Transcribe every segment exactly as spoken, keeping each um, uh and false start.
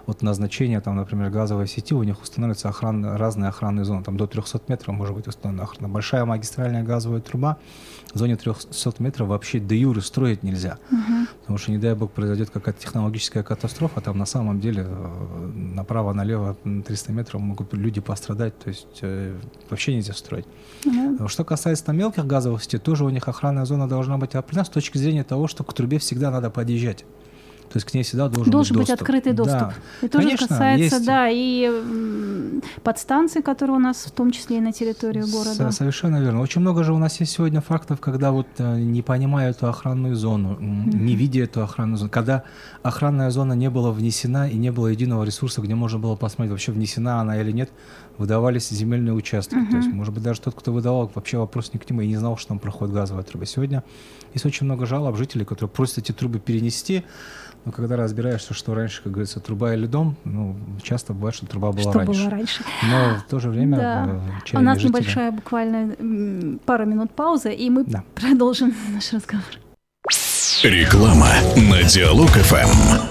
от назначения, там, например, газовой сети, у них устанавливаются охран, разные охранные зоны. Там до трехсот метров может быть установлена охрана. Большая магистральная газовая труба, в зоне трехсот метров вообще де юре строить нельзя. Uh-huh. Потому что, не дай бог, произойдет какая-то технологическая катастрофа, там на самом деле направо-налево триста метров могут люди пострадать, то есть э, вообще нельзя строить. Uh-huh. Что касается там, мелких газовых сетей, тоже у них охранная зона должна быть определена с точки зрения того, что к трубе всегда надо подъезжать. То есть к ней всегда должен, должен быть, быть открытый доступ. Да. И тоже Конечно, касается, есть... да, и подстанций, которые у нас в том числе и на территории города. Совершенно верно. Очень много же у нас есть сегодня фактов, когда вот не понимая эту охранную зону, mm-hmm. не видя эту охранную зону, когда охранная зона не была внесена и не было единого ресурса, где можно было посмотреть, вообще внесена она или нет, выдавались земельные участки. Mm-hmm. То есть, может быть, даже тот, кто выдавал, вообще вопрос не к нему и не знал, что там проходит газовая труба. Сегодня есть очень много жалоб жителей, которые просят эти трубы перенести. Но когда разбираешься, что раньше, как говорится, труба или дом, ну, часто бывает, что труба была что раньше. Было раньше. Но в то же время... Да. У нас жители... небольшая буквально пару минут пауза, и мы да. продолжим наш разговор. Реклама на Диалог-ФМ.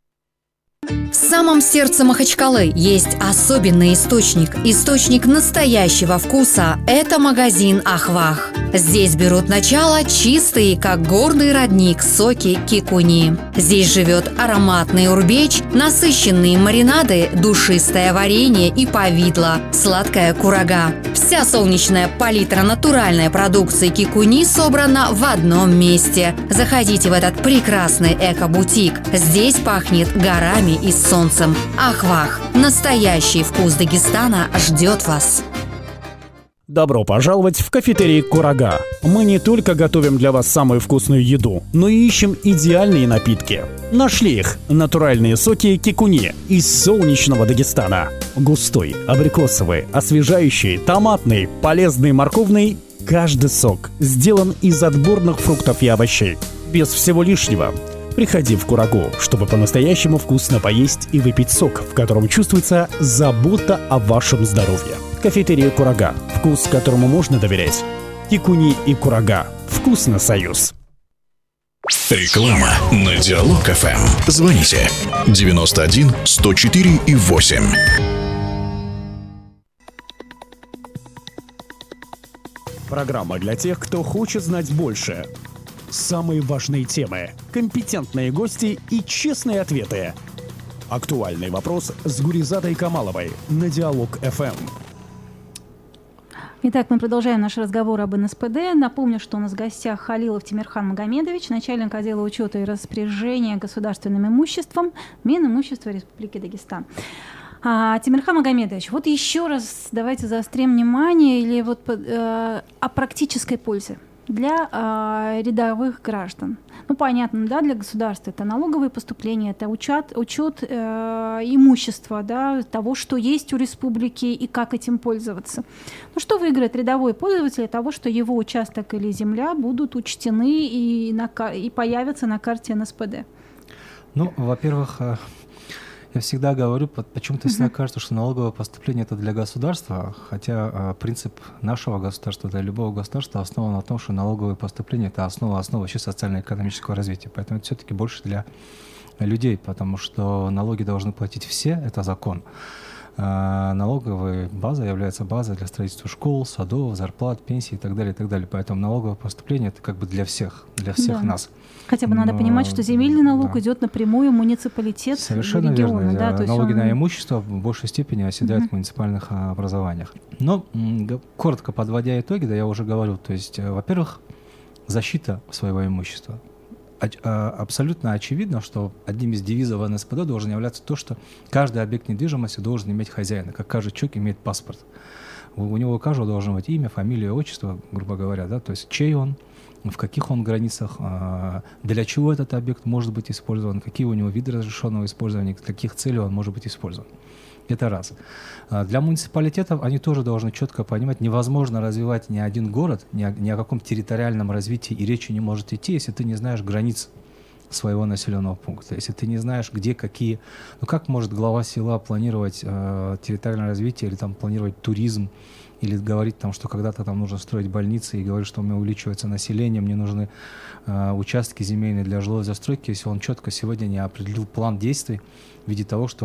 В самом сердце Махачкалы есть особенный источник, источник настоящего вкуса. Это магазин «Ахвах». Здесь берут начало чистые, как горный родник, соки кикуни. Здесь живет ароматный урбеч, насыщенные маринады, душистое варенье и повидло, сладкая курага. Вся солнечная палитра натуральной продукции кикуни собрана в одном месте. Заходите в этот прекрасный эко-бутик. Здесь пахнет горами и солнцем. Ахвах. Настоящий вкус Дагестана ждет вас. Добро пожаловать в кафетерий «Курага». Мы не только готовим для вас самую вкусную еду, но и ищем идеальные напитки. Нашли их – натуральные соки кикуни из солнечного Дагестана. Густой, абрикосовый, освежающий, томатный, полезный, морковный – каждый сок сделан из отборных фруктов и овощей. Без всего лишнего. Приходи в Курагу, чтобы по-настоящему вкусно поесть и выпить сок, в котором чувствуется забота о вашем здоровье. Кафетерия «Курага». Вкус, которому можно доверять. Кикуни и Курага. Вкусно, союз. Реклама на Диалог-ФМ. Звоните девяносто один сто четыре и восемь. Программа для тех, кто хочет знать больше. Самые важные темы, компетентные гости и честные ответы. Актуальный вопрос с Гуризадой Камаловой на Диалог-ФМ. Итак, мы продолжаем наш разговор об эн эс пэ дэ. Напомню, что у нас в гостях Халилов Тимирхан Магомедович, начальник отдела учета и распоряжения государственным имуществом Минимущества Республики Дагестан. А, Тимирхан Магомедович, вот еще раз давайте заострим внимание или вот, э, о практической пользе для э, рядовых граждан. Ну, понятно, да, для государства это налоговые поступления, это учет, учет э, имущества, да, того, что есть у республики и как этим пользоваться. Ну, что выиграет рядовой пользователь от того, что его участок или земля будут учтены и, на, и появятся на карте эн эс пэ дэ? Ну, во-первых, я всегда говорю, почему-то всегда uh-huh. кажется, что налоговое поступление это для государства, хотя а, принцип нашего государства, для любого государства основан на том, что налоговое поступление это основа, основа вообще социально-экономического развития. Поэтому это все-таки больше для людей, потому что налоги должны платить все, это закон. А налоговая база является базой для строительства школ, садов, зарплат, пенсий и так далее, и так далее. Поэтому налоговое поступление это как бы для всех, для всех да. нас. Хотя бы Но, надо понимать, что земельный налог да. идет напрямую в муниципалитет Совершенно региона. Верно. Да, то налоги он... на имущество в большей степени оседают uh-huh. в муниципальных образованиях. Но, коротко подводя итоги, да, я уже говорил, то есть, во-первых, защита своего имущества. Абсолютно очевидно, что одним из девизов эн эс пэ дэ должен являться то, что каждый объект недвижимости должен иметь хозяина, как каждый человек имеет паспорт. У него у каждого должно быть имя, фамилия, отчество, грубо говоря, да, то есть чей он, в каких он границах, для чего этот объект может быть использован, какие у него виды разрешенного использования, для каких целей он может быть использован. Это раз. Для муниципалитетов они тоже должны четко понимать, невозможно развивать ни один город, ни о, ни о каком территориальном развитии и речи не может идти, если ты не знаешь границ своего населенного пункта, если ты не знаешь, где какие... Ну как может глава села планировать э, территориальное развитие или там планировать туризм, или говорить, там, что когда-то там нужно строить больницы и говорить, что у меня увеличивается население, мне нужны э, участки земельные для жилой застройки, если он четко сегодня не определил план действий в виде того, что